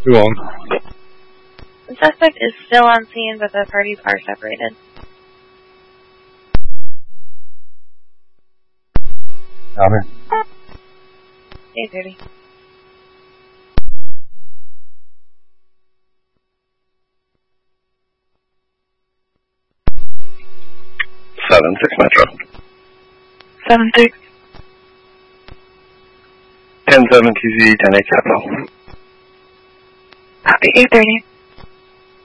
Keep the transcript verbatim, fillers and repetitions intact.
Too long. The suspect is still on scene, but the parties are separated. Copy. eight thirty. seven six Metro. seven six. ten seven T Z, ten eight Capital. Copy, eight thirty.